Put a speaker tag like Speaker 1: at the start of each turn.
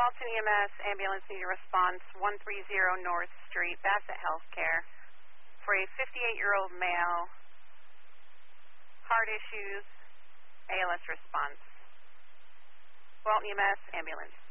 Speaker 1: Walton EMS, ambulance needed response 130 North Street, Bassett Healthcare, for a 58-year-old male, heart issues, ALS response. Walton EMS, ambulance.